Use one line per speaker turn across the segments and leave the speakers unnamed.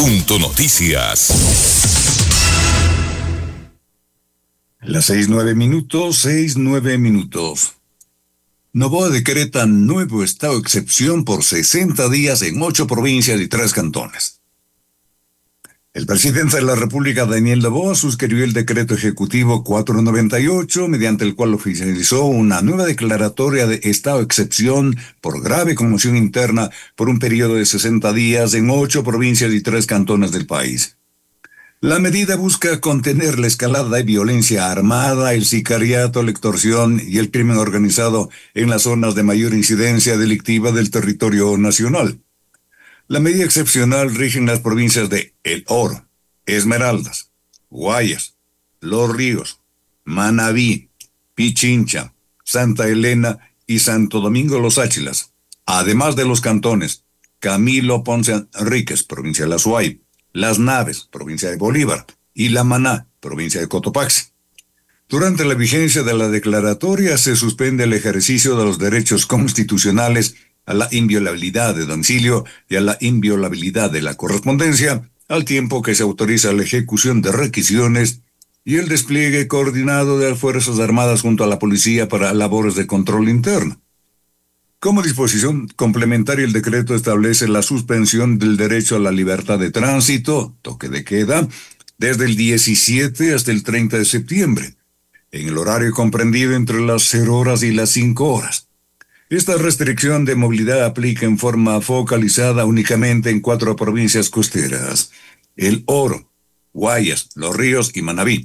Punto Noticias.
Las 6:09. Novoa decreta nuevo estado de excepción por 60 días en 8 provincias y 3 cantones. El presidente de la República, Daniel Noboa, suscribió el decreto ejecutivo 498, mediante el cual oficializó una nueva declaratoria de estado de excepción por grave conmoción interna por un periodo de 60 días en 8 provincias y 3 cantones del país. La medida busca contener la escalada de violencia armada, el sicariato, la extorsión y el crimen organizado en las zonas de mayor incidencia delictiva del territorio nacional. La medida excepcional rige en las provincias de El Oro, Esmeraldas, Guayas, Los Ríos, Manabí, Pichincha, Santa Elena y Santo Domingo Los Áchilas, además de los cantones Camilo Ponce Enríquez, provincia de La Suay, Las Naves, provincia de Bolívar, y La Maná, provincia de Cotopaxi. Durante la vigencia de la declaratoria se suspende el ejercicio de los derechos constitucionales a la inviolabilidad de domicilio y a la inviolabilidad de la correspondencia, al tiempo que se autoriza la ejecución de requisiciones y el despliegue coordinado de las Fuerzas Armadas junto a la policía para labores de control interno. Como disposición complementaria, el decreto establece la suspensión del derecho a la libertad de tránsito, toque de queda, desde el 17 hasta el 30 de septiembre, en el horario comprendido entre las 0 horas y las 5 horas. Esta restricción de movilidad aplica en forma focalizada únicamente en 4 provincias costeras: El Oro, Guayas, Los Ríos y Manabí.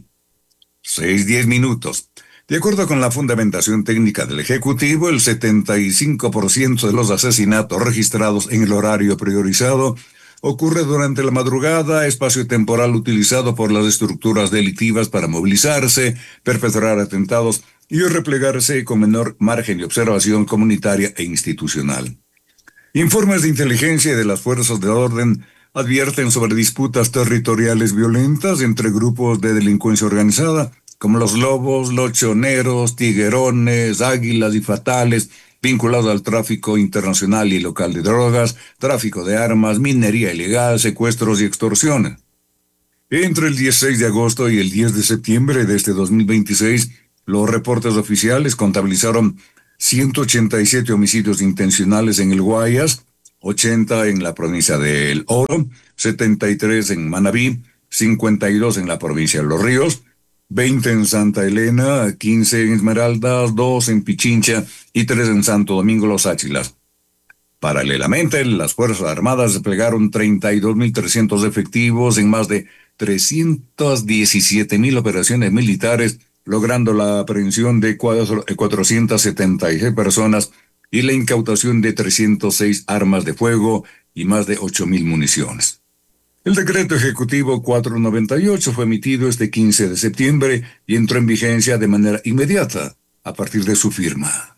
6:10. De acuerdo con la fundamentación técnica del Ejecutivo, el 75% de los asesinatos registrados en el horario priorizado ocurre durante la madrugada, espacio temporal utilizado por las estructuras delictivas para movilizarse, perpetrar atentados y replegarse con menor margen de observación comunitaria e institucional. Informes de inteligencia y de las fuerzas de orden advierten sobre disputas territoriales violentas entre grupos de delincuencia organizada, como los Lobos, los Choneros, Tiguerones, Águilas y Fatales, vinculados al tráfico internacional y local de drogas, tráfico de armas, minería ilegal, secuestros y extorsiones. Entre el 16 de agosto y el 10 de septiembre de este 2026, los reportes oficiales contabilizaron 187 homicidios intencionales en el Guayas, 80 en la provincia de El Oro, 73 en Manabí, 52 en la provincia de Los Ríos, 20 en Santa Elena, 15 en Esmeraldas, 2 en Pichincha y 3 en Santo Domingo Los Áchilas. Paralelamente, las Fuerzas Armadas desplegaron 32.300 efectivos en más de 317.000 operaciones militares, logrando la aprehensión de 476 personas y la incautación de 306 armas de fuego y más de 8.000 municiones. El decreto ejecutivo 498 fue emitido este 15 de septiembre y entró en vigencia de manera inmediata a partir de su firma.